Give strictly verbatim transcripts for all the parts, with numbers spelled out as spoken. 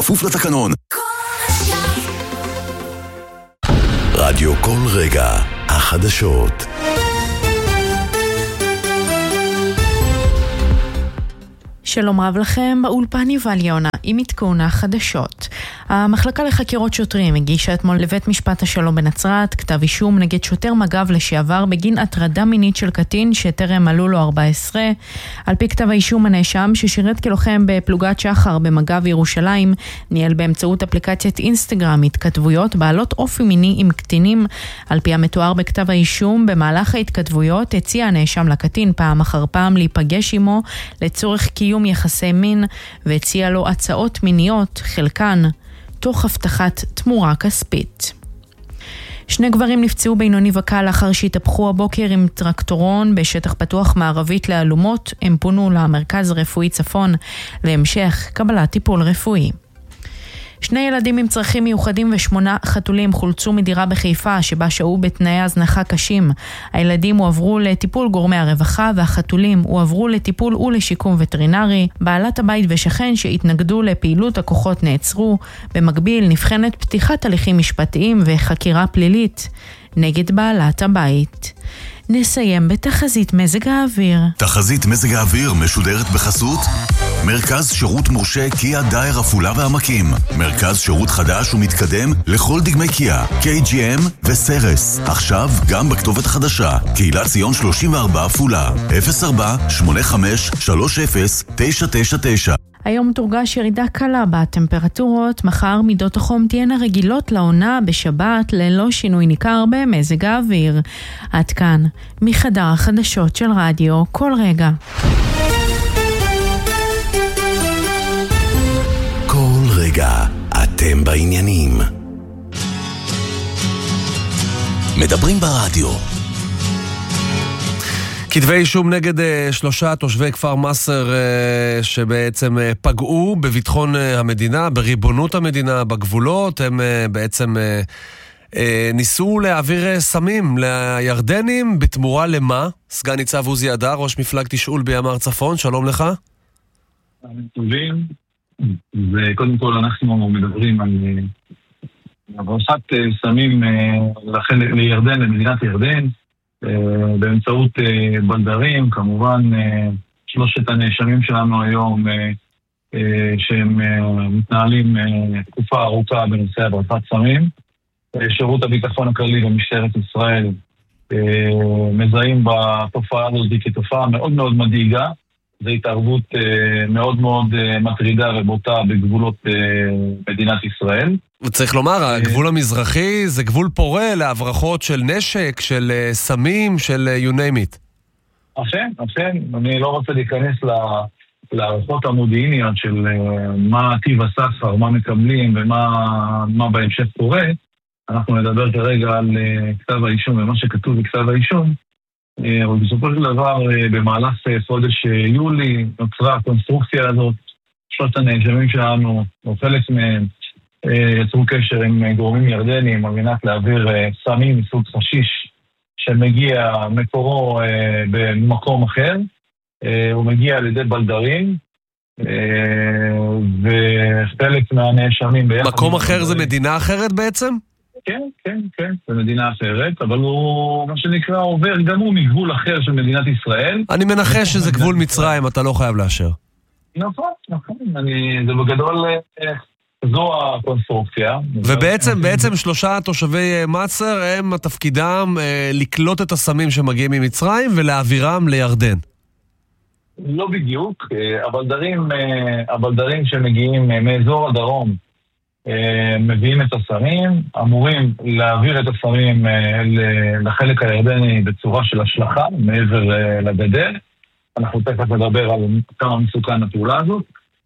כפוף לתקנון. רדיו כל רגע, החדשות. שלום רב לכם, באולפן יובל יונה עם עדכון החדשות. המחלקה לחקירות שוטרים הגישה אתמול לבית משפט השלום בנצרת כתב אישום נגד שוטר מג"ב לשעבר בגין הטרדה מינית של קטין שטרם מלאו לו ארבע עשרה. על פי כתב האישום, הנאשם ששירת כלוחם בפלוגת שחר במג"ב ירושלים ניהל באמצעות אפליקציית אינסטגרם התכתבויות בעלות אופי מיני עם קטינים. על פי המתואר בכתב האישום, במהלך ההתכתבויות הציע הנאשם לקטין פעם אחר פעם להיפגש עמו לצורך קיום יחסי מין, והציע לו הצעות מיניות, חלקן תוך הבטחת תמורה כספית. שני גברים נפצעו בינוני וקל לאחר שהתהפכו הבוקר עם טרקטורון בשטח פתוח מערבית לאלומות. הם פונו למרכז רפואי צפון להמשך קבלת טיפול רפואי. שני ילדים עם צרכים מיוחדים ושמונה חתולים חולצו מדירה בחיפה שבה שהו בתנאי הזנחה קשים. הילדים הועברו לטיפול גורמי הרווחה והחתולים הועברו לטיפול ולשיקום וטרינרי. בעלת הבית ושכן שהתנגדו לפעילות הכוחות נעצרו. במקביל נבחנת פתיחת הליכים משפטיים וחקירה פלילית נגד בעלת הבית. נסיים בתחזית מזג האוויר. תחזית מזג האוויר משודרת בחסות מרכז שירות מורשה קיה דייר עפולה והעמקים. מרכז שירות חדש ומתקדם לכל דגמי קיה, קיי ג'י אם וסרס. עכשיו גם בכתובת חדשה, קהילת ציון שלושים וארבע עפולה, אפס ארבע שמונה חמש שלוש אפס תשע תשע תשע. היום תורגש ירידה קלה בטמפרטורות, מחר מידות החום תהיינה רגילות לעונה, בשבת ללא שינוי ניכר במזג האוויר. עד כאן מחדר החדשות של רדיו כל רגע. כל רגע אתם בעניינים. מדברים ברדיו. כתבי אישום נגד uh, שלושה תושבי כפר מסר uh, שבעצם uh, פגעו בביטחון uh, המדינה, בריבונות המדינה, בגבולות. הם uh, בעצם uh, uh, ניסו להעביר uh, סמים לירדנים בתמורה למה? סגן ניצב עוזי הדר, ראש מפלג תשאול בימ"ר צפון, שלום לך. טובים, וקודם כל אנחנו מדברים על הברשת סמים לחלק לירדן, למדינת ירדן, באמצעות בלדרים. כמובן שלושת הנאשמים שלנו היום שהם מתנהלים תקופה ארוכה בנושא הברשת סמים. שירות הביטחון הכללי במשטרת ישראל מזהים בתופעה הזאת כתופעה מאוד מאוד מדאיגה. זו התערבות מאוד מאוד מטרידה ובוטה בגבולות מדינת ישראל. וצריך לומר, הגבול המזרחי זה גבול פורה להברחות של נשק, של סמים, של you name it. אכן, אכן. אני לא רוצה להיכנס להערכות המודיעיניות של מה טיב הסחר, מה מקבלים ומה מה בהמשך קורה. אנחנו נדבר כרגע על כתב האישום ומה שכתוב בכתב האישום. אבל בסופו של דבר, במהלך חודש יולי נוצרה הקונסטרוקציה הזאת. שלושת הנאשמים שלנו, או חלק מהם, יצרו קשר עם גורמים ירדנים על מנת להעביר סמים מסוג חשיש שמגיע מקורו במקום אחר. הוא מגיע על ידי בלדרים, וחלק מהנאשמים ביחד... מקום אחר זה מדינה אחרת בעצם? כן, כן, כן, זה מדינה אחרת, אבל הוא, מה שנקרא, עובר גם הוא מגבול אחר של מדינת ישראל. אני מנחש שזה גבול מצרים, אתה לא חייב לאשר. נכון, נכון, אני, זה בגדול, זו הקונסטרוקציה. ובעצם, בעצם שלושה תושבי מסר, הם התפקידם לקלוט את הסמים שמגיעים ממצרים ולהעבירם לירדן. לא בדיוק, הבלדרים, הבלדרים שמגיעים מאזור הדרום, מביאים את הסמים, אמורים להעביר את הסמים לחלק הירדני בצורה של השלכה מעבר לגדר. אנחנו תכף נדבר על כמה מסוכן הפעולה הזאת,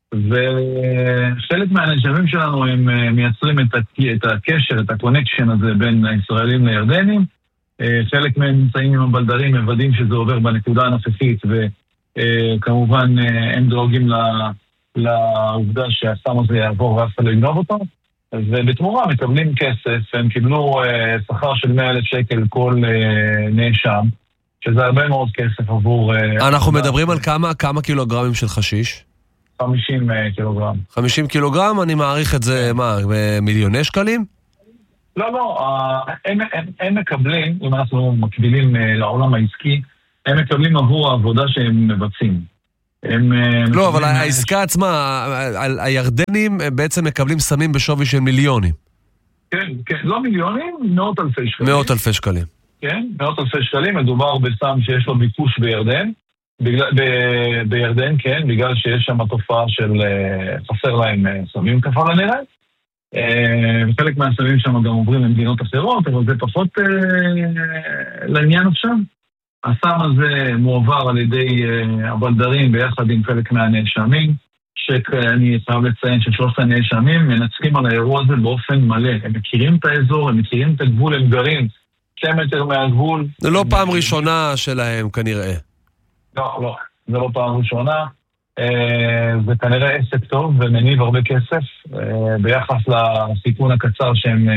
וחלק מהנאשמים שלנו הם מייצרים את הקשר, את הקונקשן הזה בין הישראלים לירדנים. חלק מהם נמצאים עם הבלדרים, מוודאים שזה עובר בנקודה הנוכחית, וכמובן הם דואגים לעובדה שהסם הזה יעבור ואף אחד לא יגנוב אותו, ובתמורה מקבלים כסף. הם קיבלו שכר של מאה אלף שקל כל נאשם, שזה הרבה מאוד כסף עבור... אנחנו מדברים על כמה, כמה קילוגרמים של חשיש? חמישים קילוגרם. חמישים קילוגרם, אני מעריך את זה, מה, מיליוני שקלים? לא, לא, הם, הם, הם מקבלים, אם אנחנו מקבילים לעולם העסקי, הם מקבלים עבור העבודה שהם מבצעים. הם לא, אבל העסקה עצמה, הירדנים בעצם מקבלים סמים בשווי של מיליונים. כן, כן, לא מיליונים, מאות אלפי שקלים. מאות אלפי שקלים. כן, מאות אלפי שקלים, מדובר בסם שיש לו ביקוש בירדן, בגלל, ב, בירדן, כן, בגלל שיש שם תופעה של חסר להם סמים ככה לנראה. וחלק מהסמים שם גם עוברים למדינות אחרות, אבל זה פחות לעניין עכשיו. הסם הזה מועבר על ידי הבלדרים ביחד עם חלק מהנאשמים, שאני חייב לציין ששלושת הנאשמים מנצחים על האירוע הזה באופן מלא. הם מכירים את האזור, הם מכירים את הגבול, הם גרים שתי מטר מהגבול. זה לא פעם ראשונה שלהם כנראה. לא, לא, זה לא פעם ראשונה. זה כנראה עסק טוב ומניב הרבה כסף ביחס לסיכון הקצר שהם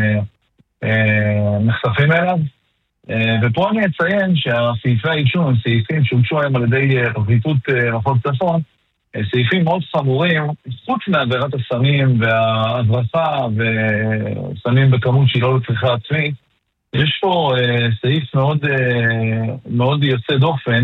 נחשפים אליו. ופה אני אציין שהסעיפי האישום הם סעיפים שהוגשו היום על ידי פרקליטות מחוז צפון, סעיפים מאוד חמורים, חוץ מעבירת הסמים וההברחה וסמים בכמות שהיא לא לצריכה עצמית. יש פה סעיף מאוד, מאוד יוצא דופן,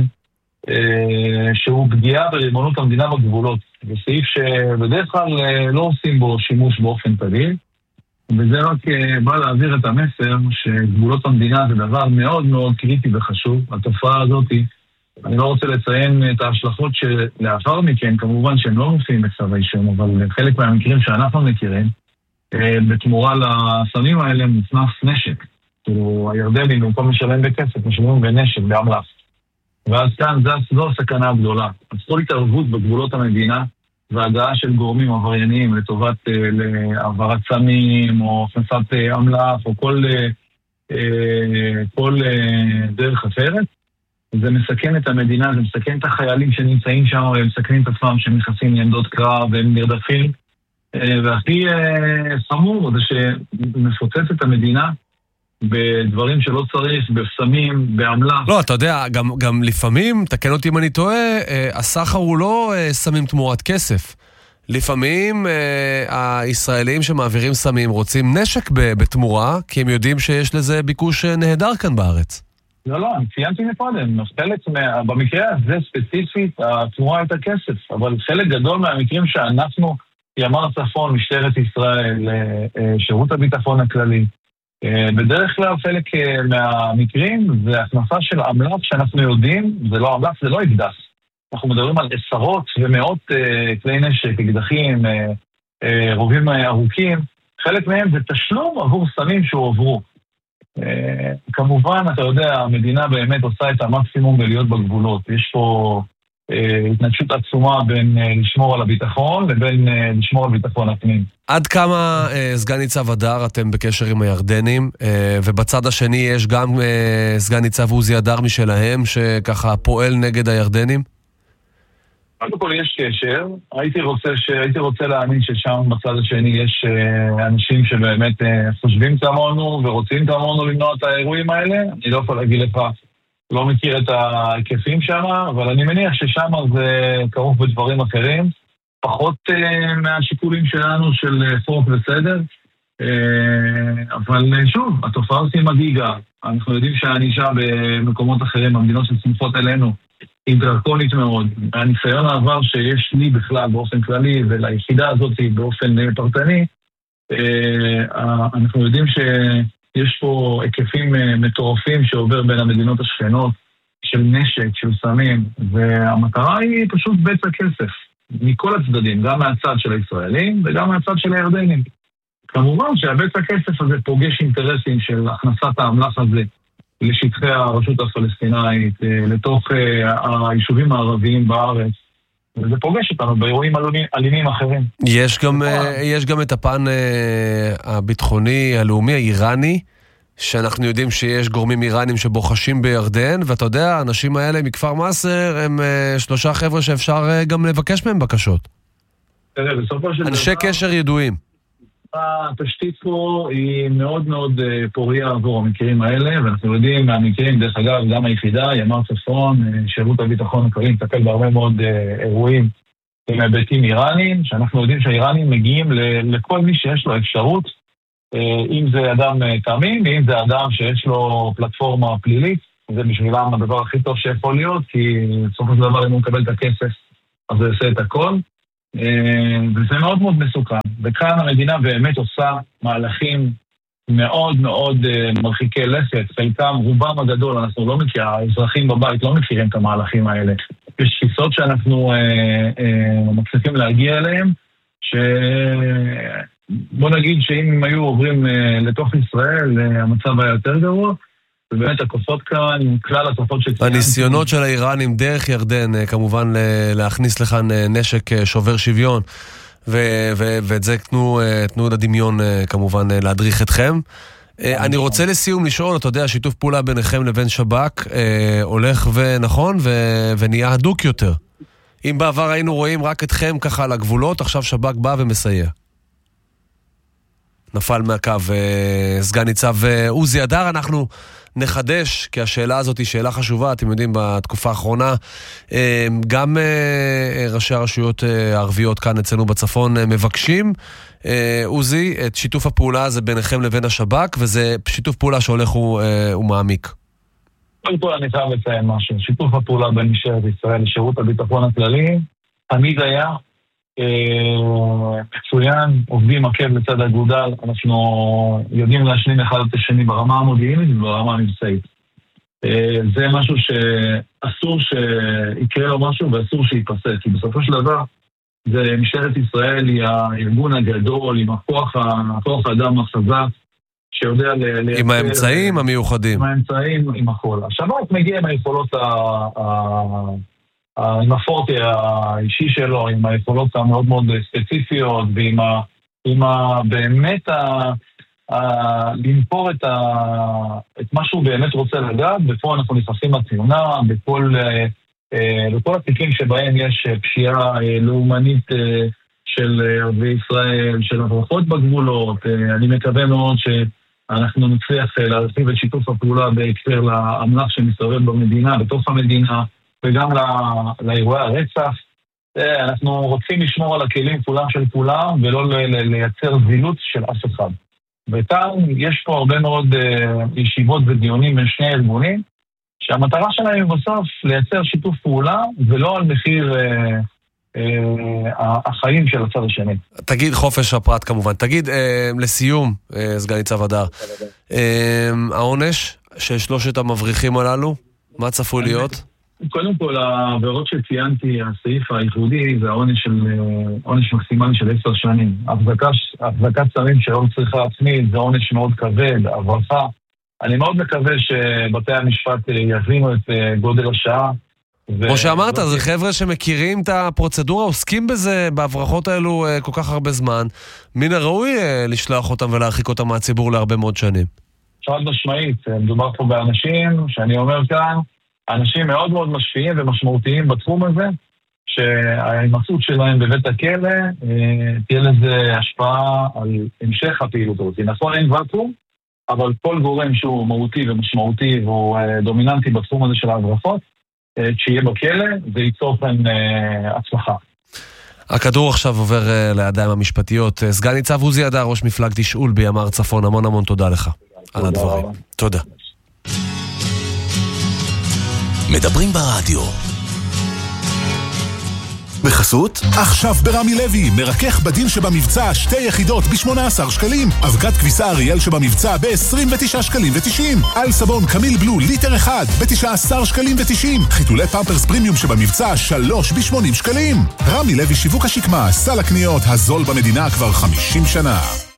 שהוא פגיעה בריבונות המדינה בגבולות. זה סעיף שבדרך כלל לא עושים בו שימוש באופן תדיר, וזה רק בא להעביר את המסר שגבולות המדינה זה דבר מאוד מאוד קריטי וחשוב. התופעה הזאת, אני לא רוצה לציין את ההשלכות שלאחר מכן, כמובן שהם לא מופיעים בכתב האישום, אבל חלק מהמקרים שאנחנו מכירים, בתמורה לסמים האלה מוצנף נשק. כאילו הירדנים במקום משלם בכסף, משלמים בנשק, באמל"ח. ואז כאן זו הסכנה הגדולה. אז כל התערבות בגבולות המדינה והגעה של גורמים עבריינים לטובת העברת סמים או הכנסת אמל"ח או כל, כל דרך אחרת, זה מסכן את המדינה, זה מסכן את החיילים שנמצאים שם, והם מסכנים את עצמם שהם נכנסים לעמדות קרב והם נרדפים. והכי חמור זה שמפוצץ את המדינה בדברים שלא צריך, בסמים, באמל"ח. לא, אתה יודע, גם, גם לפעמים, תקן אותי אם אני טועה, הסחר הוא לא סמים תמורת כסף. לפעמים הישראלים שמעבירים סמים רוצים נשק בתמורה, כי הם יודעים שיש לזה ביקוש נהדר כאן בארץ. לא, לא, אני ציינתי מקודם. חלק מה... במקרה הזה ספציפית, התמורה הייתה כסף, אבל חלק גדול מהמקרים שאנחנו, ימ"ר צפון, משטרת ישראל, שירות הביטחון הכללי, בדרך כלל חלק מהמקרים זה הכנסה של אמל"ח שאנחנו יודעים, זה לא אמל"ח, זה לא אקדח. אנחנו מדברים על עשרות ומאות כלי נשק, אקדחים, רובים ארוכים. חלק מהם זה תשלום עבור סמים שהועברו. כמובן, אתה יודע, המדינה באמת עושה את המקסימום בלהיות בגבולות. יש פה התנגשות עצומה בין לשמור על הביטחון לבין לשמור על ביטחון הפנים. עד כמה סגן ניצב הדר אתם בקשר עם הירדנים, ובצד השני יש גם סגן ניצב עוזי הדר משלהם שככה פועל נגד הירדנים? קודם כל יש קשר, הייתי רוצה, ש... הייתי רוצה להאמין ששם בצד השני יש אנשים שבאמת חושבים כמונו ורוצים כמונו למנוע את האירועים האלה. אני לא יכול להגיד לך, לא מכיר את ההיקפים שם, אבל אני מניח ששם זה כרוך בדברים אחרים, פחות uh, מהשיקולים שלנו של חוק וסדר, uh, אבל שוב, התופעה הזאת היא מדאיגה. אנחנו יודעים שהענישה במקומות אחרים, במדינות שסמוכות אלינו, היא דרקונית מאוד. הניסיון העבר שיש לי בכלל באופן כללי וליחידה הזאת באופן פרטני, uh, אנחנו יודעים ש... יש פה היקפים מטורפים שעובר בין המדינות השכנות, של נשק, של סמים, והמטרה היא פשוט בצע כסף, מכל הצדדים, גם מהצד של הישראלים וגם מהצד של הירדנים. כמובן שהבצע כסף הזה פוגש אינטרסים של הכנסת האמל"ח הזה לשטחי הרשות הפלסטינאית, לתוך היישובים הערביים בארץ, וזה פוגש אותנו באירועים אלימים אחרים. יש גם, יש גם את הפן הביטחוני, הלאומי, האיראני, שאנחנו יודעים שיש גורמים איראנים שבוחשים בירדן, ואתה יודע, האנשים האלה מכפר מסר הם שלושה חבר'ה שאפשר גם לבקש מהם בקשות. תראה, בסופו של דבר... אנשי קשר ידועים. התשתית פה היא מאוד מאוד פוריה עבור המקרים האלה, ואנחנו יודעים מהמקרים, דרך אגב, גם היחידה, ימ"ר צפון, שירות הביטחון הכללי, מטפל בהרבה מאוד אירועים עם היבטים איראנים, שאנחנו יודעים שהאיראנים מגיעים לכל מי שיש לו אפשרות, אם זה אדם תמים, ואם זה אדם שיש לו פלטפורמה פלילית, זה בשבילם הדבר הכי טוב שיכול להיות, כי בסופו של דבר אם הוא מקבל את הכסף, אז הוא יעשה את הכל, וזה מאוד מאוד מסוכן. וכאן המדינה באמת עושה מהלכים מאוד מאוד מרחיקי לכת, חלקם, רובם הגדול, אנחנו לא מכירים, האזרחים בבית לא מכירים את המהלכים האלה. יש תפיסות שאנחנו אה, אה, מצליחים להגיע אליהם, שבוא נגיד שאם הם היו עוברים אה, לתוך ישראל, אה, המצב היה יותר גרוע, ובאמת הכוחות כאן, עם כלל הכוחות שציינתי... הניסיונות של האיראנים דרך ירדן, כמובן להכניס לכאן נשק שובר שוויון, ו- ו- ואת זה תנו, תנו לדמיון כמובן להדריך אתכם. אני רוצה לסיום לשאול, אתה יודע, שיתוף פעולה ביניכם לבין שב"כ הולך ונכון ו- ונהיה הדוק יותר. אם בעבר היינו רואים רק אתכם ככה על הגבולות, עכשיו שב"כ בא ומסייע. נפל מהקו סגן ניצב עוזי אדר. אנחנו נחדש, כי השאלה הזאת היא שאלה חשובה, אתם יודעים, בתקופה האחרונה, גם ראשי הרשויות הערביות כאן אצלנו בצפון מבקשים, עוזי, את שיתוף הפעולה הזה ביניכם לבין השב"כ, וזה שיתוף פעולה שהולך ומעמיק. קודם כל אני חייב לציין משהו, שיתוף הפעולה בין משטרת ישראל לשירות הביטחון הכללי, תמיד היה מצוין, עובדים עקב לצד אגודל, אנחנו יודעים להשלים אחד את השני ברמה המודיעינית וברמה המבצעית. זה משהו שאסור שיקרה לו משהו ואסור שיפסק, כי בסופו של דבר זה משטרת ישראל היא הארגון הגדול עם הכוח, הכוח האדם החזק שיודע לייצר... עם האמצעים המיוחדים. עם האמצעים, עם הכל. השב"כ מגיע עם היכולות ה... עם הפורט האישי שלו, עם היכולות המאוד מאוד ספציפיות, ועם ה, עם ה, באמת ה, ה, לנפור את, ה, את מה שהוא באמת רוצה לדעת, ופה אנחנו נכנסים לתמונה, בכל, בכל התיקים שבהם יש פשיעה לאומנית של ערבי ישראל, של הברחות בגבולות. אני מקווה מאוד שאנחנו נצליח להרחיב את שיתוף הפעולה בהקשר לאמל"ח שמסתובב במדינה, בתוך המדינה, וגם לאירועי הרצח. אנחנו רוצים לשמור על הכלים כולם של כולם, ולא לייצר זילות של אף אחד. וכאן יש פה הרבה מאוד ישיבות ודיונים בין שני ארגונים, שהמטרה שלהם היא בסוף לייצר שיתוף פעולה, ולא על מחיר החיים של הצד השני. תגיד, חופש הפרט כמובן. תגיד, לסיום, סגן ניצב אדר, העונש של שלושת המבריחים הללו, מה צפוי להיות? קודם כל, העבירות שציינתי, הסעיף הייחודי, זה העונש של, עונש מקסימלי של עשר שנים. החזקת שרים שלא צריכה עצמית, זה עונש מאוד כבד, הברחה. אני מאוד מקווה שבתי המשפט יבינו את גודל השעה. כמו שאמרת, זה חבר'ה שמכירים את הפרוצדורה, עוסקים בזה, בהברחות האלו כל כך הרבה זמן. מן הראוי לשלוח אותם ולהרחיק אותם מהציבור להרבה מאוד שנים. חד משמעית, מדובר פה באנשים, שאני אומר כאן, אנשים מאוד מאוד משפיעים ומשמעותיים בתחום הזה, שההימצאות שלהם בבית הכלא תהיה לזה השפעה על המשך הפעילות הזאת. נכון, אין ואקום, אבל כל גורם שהוא מהותי ומשמעותי והוא דומיננטי בתחום הזה של ההברחות, שיהיה בכלא, זה ייצור כאן הצלחה. הכדור עכשיו עובר לידיים המשפטיות. סגן ניצב עוזי אדר, ראש מפלג תשאול בימ"ר צפון, המון המון תודה לך על הדברים. תודה. מדברים ברדיו. בחסות? עכשיו ברמי לוי, מרכך בדין שבמבצע שתי יחידות ב-שמונה עשר שקלים, אבקת כביסה אריאל שבמבצע ב-עשרים ותשעה שקלים ו-תשעים, על סבון קמיל בלו ליטר אחד ב-תשעה עשר שקלים ו-תשעים, חיתולי פמפרס פרימיום שבמבצע שלוש ב-שמונים שקלים. רמי לוי שיווק השקמה, סל הקניות הזול במדינה כבר חמישים שנה.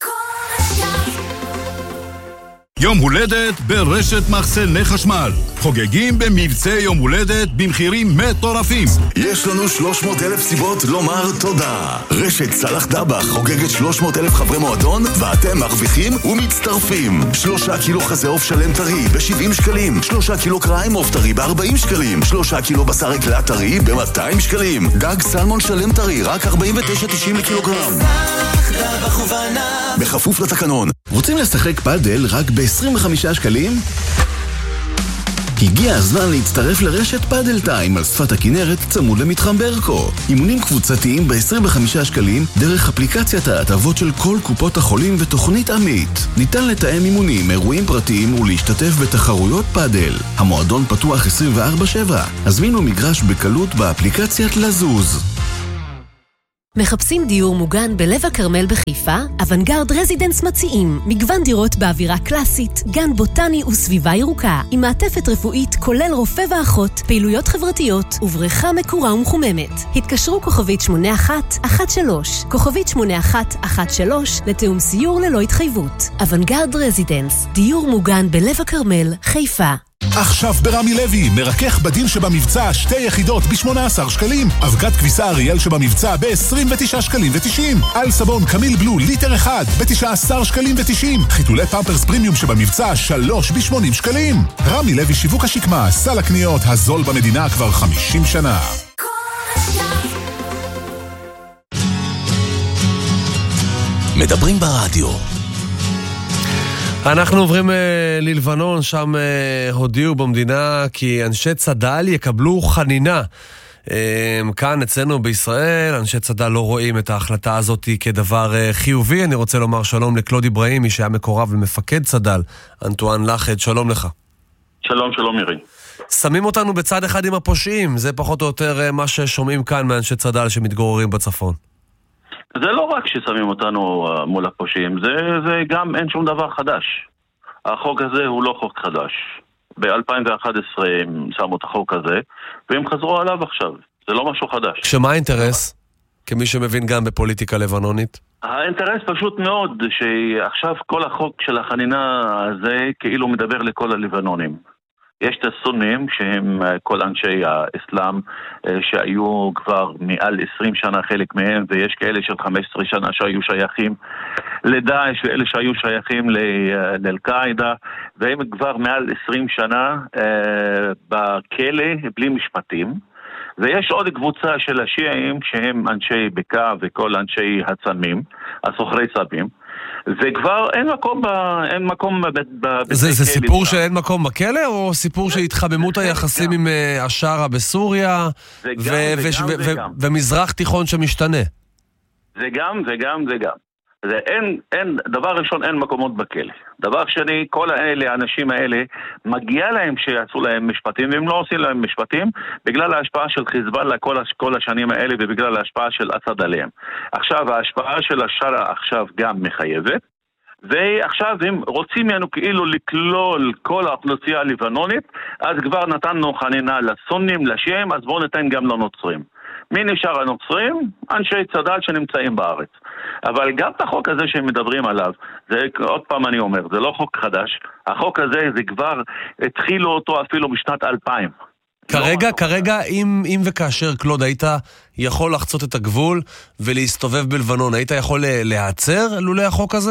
יום הולדת ברשת מחסני חשמל. חוגגים במבצע יום הולדת במחירים מטורפים. יש לנו שלוש מאות אלף סיבות לומר תודה. רשת סלח דבח חוגגת שלוש מאות אלף חברי מועדון, ואתם מרוויחים ומצטרפים. שלושה קילו חזה עוף שלם טרי ב-שבעים שקלים. שלושה קילו קריים עוף טרי ב-ארבעים שקלים. שלושה קילו בשר עגלה טרי ב-מאתיים שקלים. דג סלמון שלם טרי רק ארבעים ותשע תשעים לקילוגרם. סלח דבח ובנה. בכפוף לתקנון. רוצים לשחק פאדל רק ב-עשרים וחמישה שקלים? כי הגיע הזמן להצטרף לרשת פאדל טיים על שפת הכנרת צמוד למתחם ברקו. אימונים קבוצתיים ב-עשרים וחמישה שקלים דרך אפליקציית ההטבות של כל קופות החולים ותוכנית עמית. ניתן לתאם אימונים, אירועים פרטיים ולהשתתף בתחרויות פאדל. המועדון פתוח עשרים וארבע שבע. הזמינו מגרש בקלות באפליקציית לזוז. מחפשים דיור מוגן בלב הכרמל בחיפה? אוונגרד רזידנס מציעים מגוון דירות באווירה קלאסית, גן בוטני וסביבה ירוקה, עם מעטפת רפואית כולל רופא ואחות, פעילויות חברתיות ובריכה מקורה ומחוממת. התקשרו כוכבית שמונה אחת אחת שלוש, כוכבית שמונה אחת אחת שלוש לתאום סיור ללא התחייבות. אוונגרד רזידנס, דיור מוגן בלב הכרמל, חיפה. עכשיו ברמי לוי, מרכך בדין שבמבצע שתי יחידות ב-שמונה עשר שקלים, אבקת כביסה אריאל שבמבצע ב-עשרים ותשעה שקלים ו-תשעים, על סבון קמיל בלו ליטר אחד ב-תשעה עשר שקלים ו-תשעים, חיתולי פמפרס פרימיום שבמבצע שלוש ב-שמונים שקלים. רמי לוי שיווק השקמה, סל הקניות הזול במדינה כבר חמישים שנה. מדברים ברדיו. אנחנו עוברים uh, ללבנון, שם uh, הודיעו במדינה כי אנשי צד"ל יקבלו חנינה. Uh, כאן אצלנו בישראל, אנשי צד"ל לא רואים את ההחלטה הזאת כדבר uh, חיובי. אני רוצה לומר שלום לקלוד איברהים, מי שהיה מקורב למפקד צד"ל, אנטואן לחד, שלום לך. שלום, שלום מירי. שמים אותנו בצד אחד עם הפושעים, זה פחות או יותר uh, מה ששומעים כאן מאנשי צד"ל שמתגוררים בצפון. זה לא רק ששמים אותנו uh, מול הפושעים, זה, זה גם אין שום דבר חדש. החוק הזה הוא לא חוק חדש. ב-אלפיים ואחת עשרה הם שמו את החוק הזה, והם חזרו עליו עכשיו. זה לא משהו חדש. שמה האינטרס? כמי שמבין גם בפוליטיקה לבנונית? האינטרס פשוט מאוד, שעכשיו כל החוק של החנינה הזה כאילו מדבר לכל הלבנונים. יש את הסונים שהם כל אנשי האסלאם שהיו כבר מעל עשרים שנה חלק מהם, ויש כאלה של חמש עשרה שנה שהיו שייכים לדאעש, ואלה שהיו שייכים לאל-קאעידה, והם כבר מעל עשרים שנה בכלא בלי משפטים. ויש עוד קבוצה של השיעים שהם אנשי בקע וכל אנשי הצמים, הסוחרי צבים. וכבר אין מקום ב... אין מקום ב... ב... זה, זה סיפור שם. שאין מקום בכלא, או סיפור שהתחממות היחסים עם השארה בסוריה, ו- ו- ו- ו- ו- ומזרח תיכון שמשתנה? זה גם, זה גם, זה גם. זה אין, אין, דבר ראשון, אין מקומות בכלא. דבר שני, כל האלה, האנשים האלה, מגיע להם שיעשו להם משפטים, והם לא עושים להם משפטים, בגלל ההשפעה של חיזבאללה כל, כל השנים האלה, ובגלל ההשפעה של אסד עליהם. עכשיו, ההשפעה של השרה עכשיו גם מחייבת, ועכשיו הם רוצים לנו כאילו לכלול כל האוכלוסייה הלבנונית, אז כבר נתנו חנינה לסונים, לשיעים, אז בואו ניתן גם לנוצרים. מי נשאר הנוצרים? אנשי צד"ל שנמצאים בארץ. אבל גם את החוק הזה שהם מדברים עליו, זה עוד פעם אני אומר, זה לא חוק חדש. החוק הזה זה כבר התחילו אותו אפילו בשנת אלפיים. כרגע, כרגע, אם, אם וכאשר קלוד היית יכול לחצות את הגבול ולהסתובב בלבנון, היית יכול להיעצר לולא החוק הזה?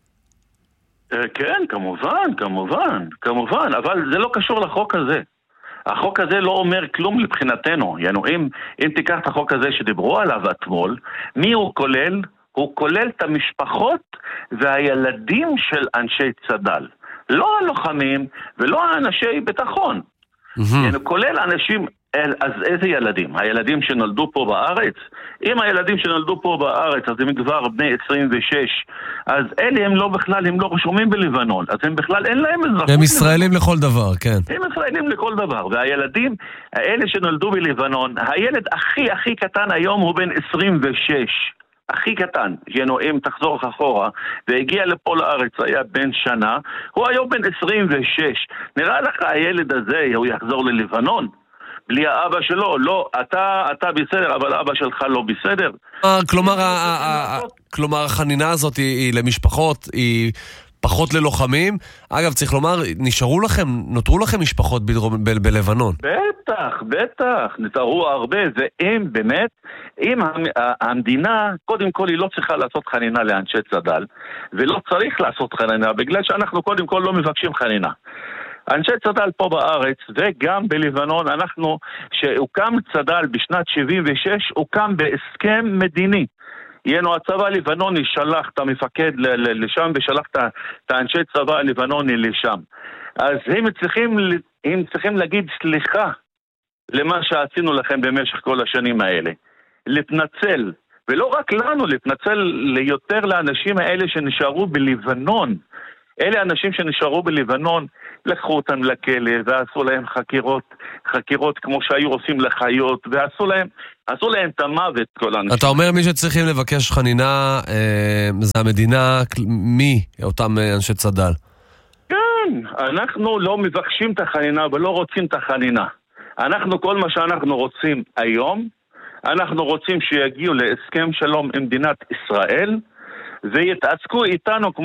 כן, כמובן, כמובן, כמובן, אבל זה לא קשור לחוק הזה. החוק הזה לא אומר כלום לבחינתנו. יענו, אם, אם תיקח את החוק הזה שדיברו עליו אתמול, מי הוא כולל? הוא כולל את המשפחות והילדים של אנשי צד"ל. לא הלוחמים ולא האנשי ביטחון. Mm-hmm. יענו, כולל אנשים, אז איזה ילדים? הילדים שנולדו פה בארץ? אם הילדים שנולדו פה בארץ, אז הם כבר בני עשרים ושש, אז אלה הם לא בכלל, הם לא רשומים בלבנון, אז הם בכלל אין להם אזרחות. הם ישראלים לכל דבר, כן. הם ישראלים לכל דבר, והילדים, האלה שנולדו בלבנון, הילד הכי הכי קטן היום הוא בן עשרים ושש. הכי קטן, ינו, אם תחזור אחורה, והגיע לפה לארץ, היה בן שנה, הוא היום בן עשרים ושש. נראה לך הילד הזה, הוא יחזור ללבנון? בלי האבא שלו, לא, אתה, אתה בסדר, אבל האבא שלך לא בסדר. כלומר, כלומר, החנינה הזאת היא למשפחות, היא פחות ללוחמים. אגב, צריך לומר, נשארו לכם, נותרו לכם משפחות בלבנון. בטח, בטח, נותרו הרבה, ואם באמת, אם המדינה, קודם כל היא לא צריכה לעשות חנינה לאנשי צד"ל, ולא צריך לעשות חנינה, בגלל שאנחנו קודם כל לא מבקשים חנינה. אנשי צד"ל פה בארץ וגם בלבנון, אנחנו, שהוקם צד"ל בשנת שבעים ושש, הוקם בהסכם מדיני. ינו הצבא הלבנוני שלח את המפקד לשם ושלח את האנשי צבא הלבנוני לשם. אז הם צריכים, הם צריכים להגיד סליחה למה שעשינו לכם במשך כל השנים האלה. להתנצל, ולא רק לנו, להתנצל ליותר לאנשים האלה שנשארו בלבנון. אלה אנשים שנשארו בלבנון, לקחו אותם לכלא ועשו להם חקירות, חקירות כמו שהיו עושים לחיות, ועשו להם, עשו להם את המוות כל האנשים. אתה אומר מי שצריכים לבקש חנינה, אה, זה המדינה, מי אותם אנשי צד"ל? כן, אנחנו לא מבקשים את החנינה ולא רוצים את החנינה. אנחנו, כל מה שאנחנו רוצים היום, אנחנו רוצים שיגיעו להסכם שלום עם מדינת ישראל, ויתעסקו איתנו כמו